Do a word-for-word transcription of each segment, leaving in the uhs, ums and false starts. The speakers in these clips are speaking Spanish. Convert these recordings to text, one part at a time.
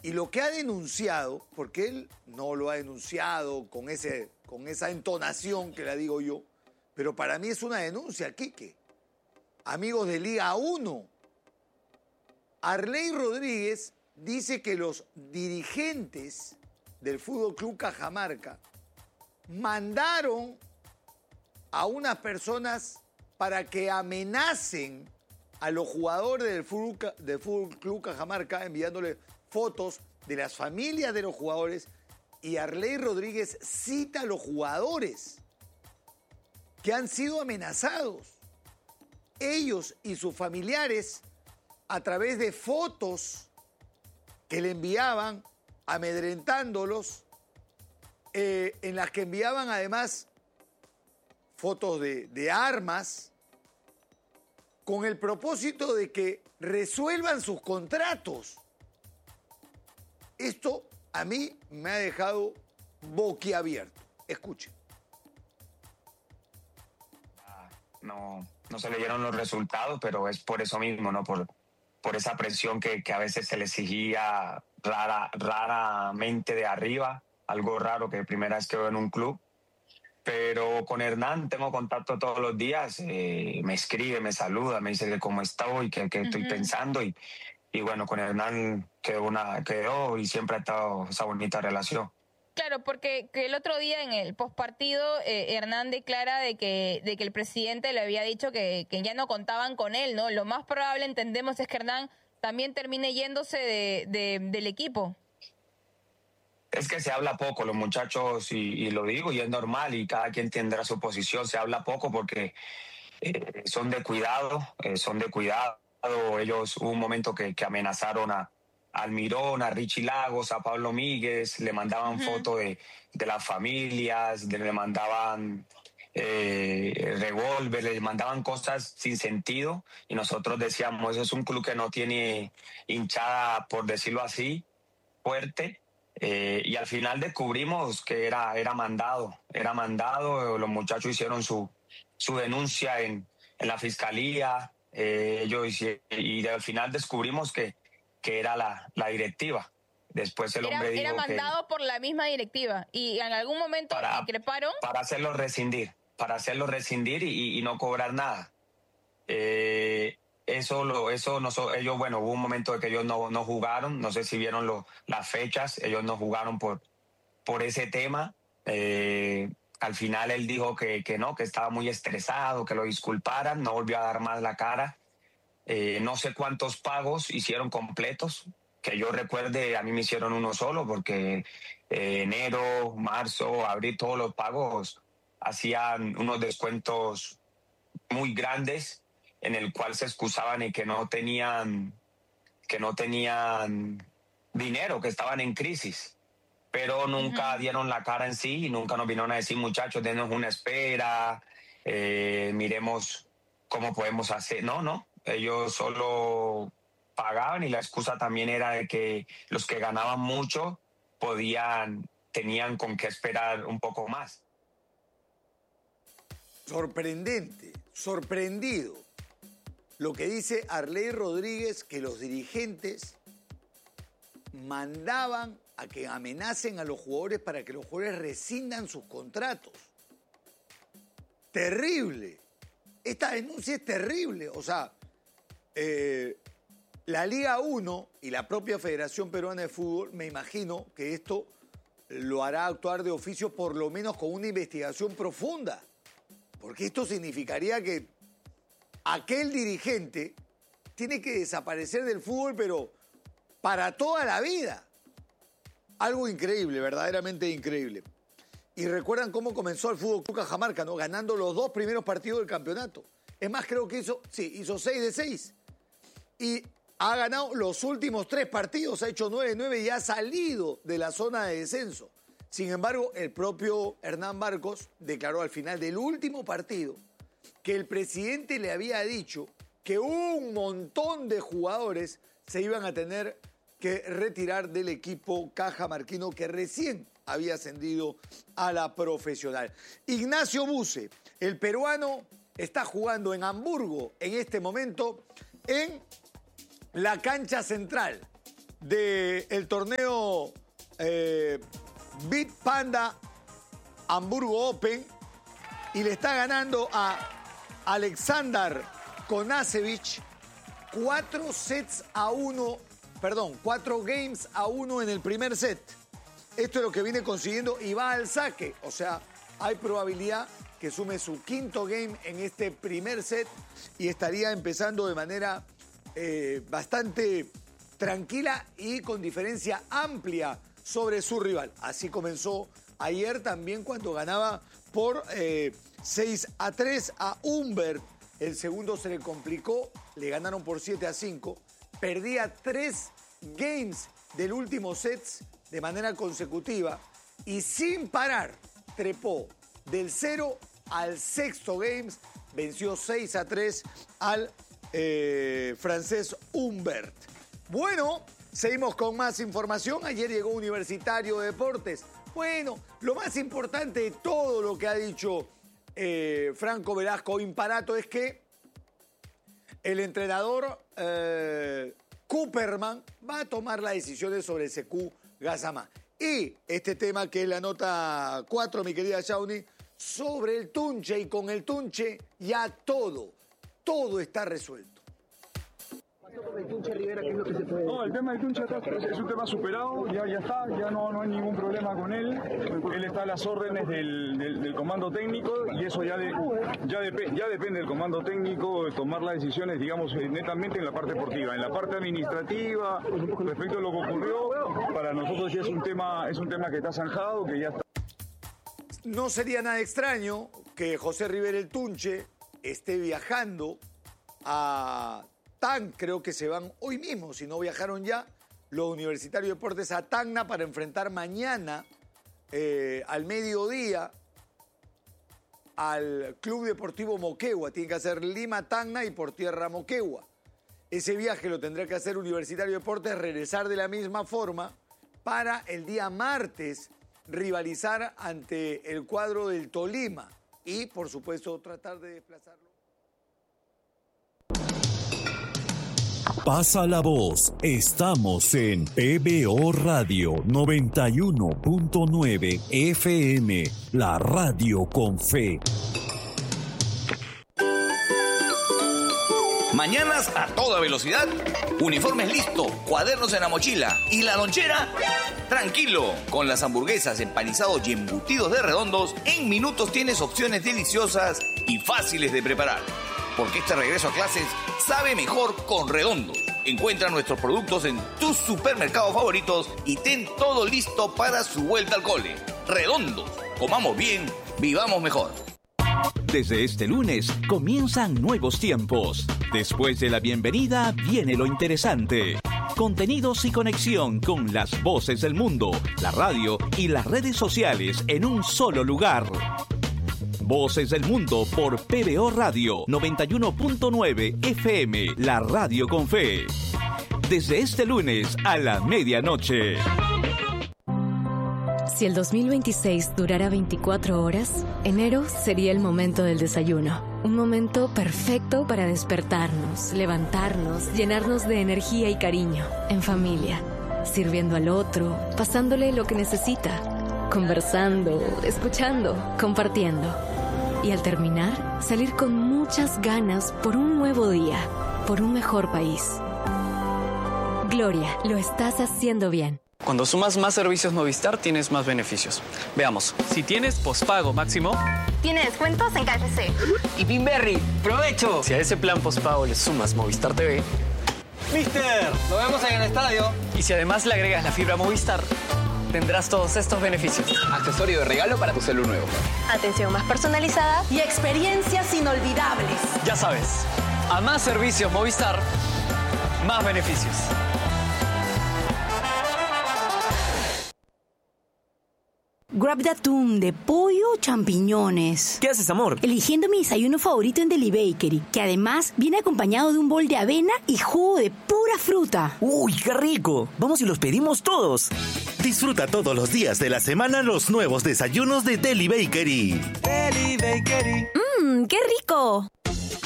Y lo que ha denunciado, porque él no lo ha denunciado con, ese, con esa entonación que la digo yo, pero para mí es una denuncia, Quique. Amigos de Liga uno, Arley Rodríguez dice que los dirigentes del F C Cajamarca mandaron a unas personas para que amenacen a los jugadores del F C Cajamarca enviándoles fotos de las familias de los jugadores, y Arley Rodríguez cita a los jugadores que han sido amenazados. Ellos y sus familiares, a través de fotos que le enviaban, amedrentándolos, eh, en las que enviaban además fotos de, de armas, con el propósito de que resuelvan sus contratos. Esto a mí me ha dejado boquiabierto. Escuchen. No, no se le dieron los resultados, pero es por eso mismo, ¿no? Por, por esa presión que, que a veces se le exigía rara, raramente de arriba, algo raro que primera vez que veo en un club. Pero con Hernán tengo contacto todos los días, eh, me escribe, me saluda, me dice que cómo estoy, que, que uh-huh. estoy pensando, y, y bueno, con Hernán quedó, una, quedó y siempre ha estado esa bonita relación. Claro, porque que el otro día en el postpartido eh, Hernán declara de que, de que el presidente le había dicho que, que ya no contaban con él, ¿no? Lo más probable, entendemos, es que Hernán también termine yéndose de, de, del equipo. Es que se habla poco, los muchachos, y, y lo digo, y es normal, y cada quien tendrá su posición, se habla poco porque eh, son de cuidado, eh, son de cuidado. Ellos, hubo un momento que, que amenazaron a Almirón, a Richie Lagos, a Pablo Míguez, le mandaban uh-huh. fotos de, de las familias, de, le mandaban eh, revólver, le mandaban cosas sin sentido, y nosotros decíamos, eso es un club que no tiene hinchada, por decirlo así, fuerte, eh, y al final descubrimos que era, era mandado, era mandado, los muchachos hicieron su, su denuncia en, en la fiscalía, eh, ellos hicieron, y al final descubrimos que que era la, la directiva. Después el era, hombre dijo era mandado que, por la misma directiva, y en algún momento para, increparon para hacerlo rescindir, para hacerlo rescindir y, y no cobrar nada. Eh, eso, lo, eso no, ellos, bueno, hubo un momento de que ellos no, no jugaron, no sé si vieron lo, las fechas, ellos no jugaron por, por ese tema. Eh, al final él dijo que, que no, que estaba muy estresado, que lo disculparan, no volvió a dar más la cara. Eh, no sé cuántos pagos hicieron completos, que yo recuerde, a mí me hicieron uno solo, porque eh, enero, marzo, abril, todos los pagos hacían unos descuentos muy grandes, en el cual se excusaban en que no tenían, que no tenían dinero, que estaban en crisis, pero nunca uh-huh. dieron la cara en sí, y nunca nos vinieron a decir, muchachos, denos una espera, eh, miremos cómo podemos hacer. No, no. Ellos solo pagaban, y la excusa también era de que los que ganaban mucho podían, tenían con qué esperar un poco más. Sorprendente, sorprendido lo que dice Arley Rodríguez, que los dirigentes mandaban a que amenacen a los jugadores para que los jugadores rescindan sus contratos. Terrible. Esta denuncia es terrible, o sea, Eh, la Liga uno y la propia Federación Peruana de Fútbol, me imagino que esto lo hará actuar de oficio, por lo menos con una investigación profunda, porque esto significaría que aquel dirigente tiene que desaparecer del fútbol, pero para toda la vida. Algo increíble, verdaderamente increíble. Y recuerdan cómo comenzó el F C Cajamarca, ¿no? Ganando los dos primeros partidos del campeonato. Es más, creo que hizo, sí, hizo seis de seis. Y ha ganado los últimos tres partidos, ha hecho nueve de nueve y ha salido de la zona de descenso. Sin embargo, el propio Hernán Marcos declaró al final del último partido que el presidente le había dicho que un montón de jugadores se iban a tener que retirar del equipo cajamarquino, que recién había ascendido a la profesional. Ignacio Buse, el peruano, está jugando en Hamburgo en este momento en la cancha central. del torneo eh, Big Panda Hamburgo Open y le está ganando a Alexander Konasevich cuatro sets a uno, perdón, cuatro games a uno en el primer set. Esto es lo que viene consiguiendo y va al saque. O sea, hay probabilidad que sume su quinto game en este primer set y estaría empezando de manera eh, bastante tranquila y con diferencia amplia sobre su rival. Así comenzó ayer también cuando ganaba por eh, seis a tres a Humbert. El segundo se le complicó, le ganaron por siete a cinco. Perdía tres games del último set de manera consecutiva y sin parar trepó del cero al sexto games, venció seis a tres al eh, francés Humbert. Bueno, seguimos con más información. Ayer llegó Universitario de Deportes. Bueno, lo más importante de todo lo que ha dicho eh, Franco Velasco Imparato es que el entrenador eh, Cooperman va a tomar las decisiones sobre S Q Gassama. Y este tema que es la nota cuatro, mi querida Shawnee, sobre el Tunche, y con el Tunche ya todo, todo está resuelto. El Tunche Rivera, ¿qué es lo que se puede decir? No, el tema del Tunche está, es un tema superado, ya, ya está, ya no, no hay ningún problema con él. Él está a las órdenes del, del, del comando técnico y eso ya, de, ya, de, ya depende del comando técnico de tomar las decisiones, digamos, netamente en la parte deportiva. En la parte administrativa, respecto a lo que ocurrió, para nosotros ya es un tema, es un tema que está zanjado, que ya está. No sería nada extraño que José Rivera el Tunche esté viajando a Tan, creo que se van hoy mismo, si no viajaron ya, los Universitarios de Deportes a Tacna para enfrentar mañana eh, al mediodía al Club Deportivo Moquegua. Tiene que hacer Lima-Tacna y por tierra Moquegua. Ese viaje lo tendrá que hacer Universitario de Deportes, regresar de la misma forma para el día martes rivalizar ante el cuadro del Tolima y, por supuesto, tratar de desplazarlo. Pasa la voz, estamos en P B O Radio noventa y uno punto nueve F M, la radio con fe. Mañanas a toda velocidad, uniformes listo, cuadernos en la mochila y la lonchera. Tranquilo, con las hamburguesas, empanizados y embutidos de Redondos, en minutos tienes opciones deliciosas y fáciles de preparar. Porque este regreso a clases sabe mejor con Redondos. Encuentra nuestros productos en tus supermercados favoritos y ten todo listo para su vuelta al cole. Redondos, comamos bien, vivamos mejor. Desde este lunes comienzan nuevos tiempos. Después de la bienvenida viene lo interesante. Contenidos y conexión con las voces del mundo, la radio y las redes sociales en un solo lugar. Voces del Mundo por P B O Radio noventa y uno punto nueve F M, la radio con fe. Desde este lunes a la medianoche. Si el dos mil veintiséis durara veinticuatro horas, enero sería el momento del desayuno. Un momento perfecto para despertarnos, levantarnos, llenarnos de energía y cariño, en familia, sirviendo al otro, pasándole lo que necesita, conversando, escuchando, compartiendo. Y al terminar, salir con muchas ganas por un nuevo día, por un mejor país. Gloria, lo estás haciendo bien. Cuando sumas más servicios Movistar, tienes más beneficios. Veamos. Si tienes pospago máximo, tiene descuentos en K F C. Y Pinberry, ¡provecho! Si a ese plan pospago le sumas Movistar T V, ¡Mister! ¡Lo vemos en el estadio! Y si además le agregas la fibra Movistar, tendrás todos estos beneficios. Accesorio de regalo para tu celu nuevo. Atención más personalizada y experiencias inolvidables. Ya sabes, a más servicios Movistar, más beneficios. Grab de atún, de pollo o champiñones. ¿Qué haces, amor? Eligiendo mi desayuno favorito en Deli Bakery, que además viene acompañado de un bol de avena y jugo de pura fruta. ¡Uy, qué rico! Vamos y los pedimos todos. Disfruta todos los días de la semana los nuevos desayunos de Deli Bakery. Deli Bakery. ¡Mmm, qué rico!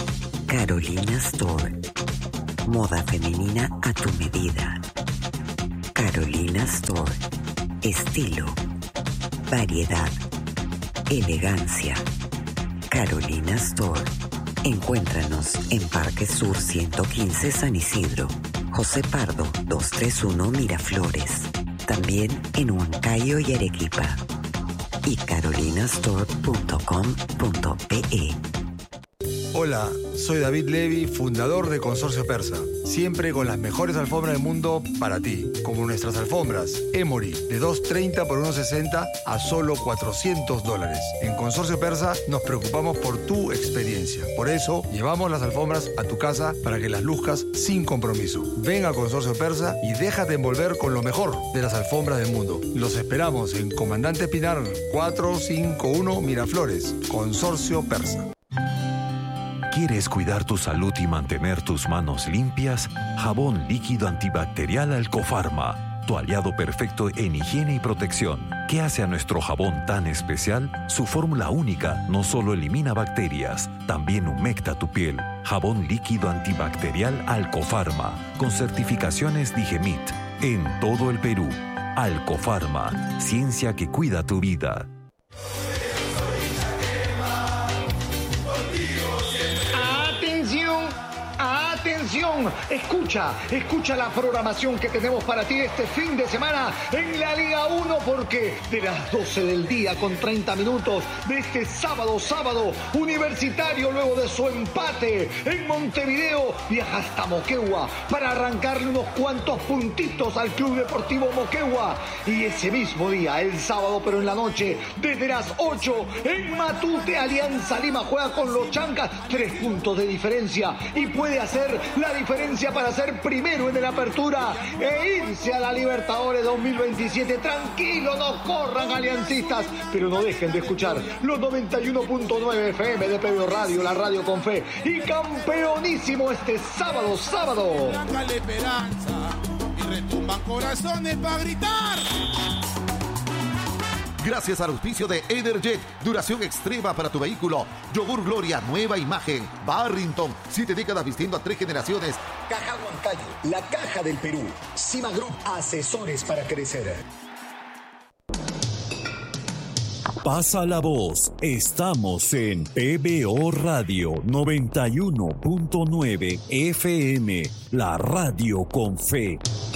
Carolina Store. Moda femenina a tu medida. Carolina Store. Estilo, variedad, elegancia. Carolina Store. Encuéntranos en Parque Sur ciento quince San Isidro, José Pardo doscientos treinta y uno Miraflores. También en Huancayo y Arequipa. Y carolinastore punto com punto pe. Hola, soy David Levy, fundador de Consorcio Persa. Siempre con las mejores alfombras del mundo para ti, como nuestras alfombras Emory de doscientos treinta por ciento sesenta a solo cuatrocientos dólares. En Consorcio Persa nos preocupamos por tu experiencia. Por eso llevamos las alfombras a tu casa para que las luzcas sin compromiso. Ven a Consorcio Persa y déjate envolver con lo mejor de las alfombras del mundo. Los esperamos en Comandante Pinar cuatrocientos cincuenta y uno Miraflores. Consorcio Persa. ¿Quieres cuidar tu salud y mantener tus manos limpias? Jabón líquido antibacterial Alcofarma, tu aliado perfecto en higiene y protección. ¿Qué hace a nuestro jabón tan especial? Su fórmula única no solo elimina bacterias, también humecta tu piel. Jabón líquido antibacterial Alcofarma, con certificaciones Digemit, en todo el Perú. Alcofarma, ciencia que cuida tu vida. Atención, escucha, escucha la programación que tenemos para ti este fin de semana en la Liga uno, porque de las doce del día con treinta minutos de este sábado, sábado, Universitario, luego de su empate en Montevideo, viaja hasta Moquegua para arrancarle unos cuantos puntitos al Club Deportivo Moquegua. Y ese mismo día, el sábado, pero en la noche, desde las ocho, en Matute, Alianza Lima juega con los Chancas, tres puntos de diferencia, y puede hacer la diferencia para ser primero en la apertura e irse a la Libertadores dos mil veintisiete. Tranquilo, no corran, aliancistas, pero no dejen de escuchar los noventa y uno punto nueve F M de P B O Radio, la radio con fe. Y campeonísimo este sábado, sábado. La esperanza y retumban corazones para gritar. Gracias al auspicio de Energet, duración extrema para tu vehículo. Yogur Gloria, nueva imagen. Barrington, siete décadas vistiendo a tres generaciones. Caja Huancayo, la caja del Perú. Cima Group, asesores para crecer. Pasa la voz. Estamos en P B O Radio noventa y uno punto nueve F M, la radio con fe.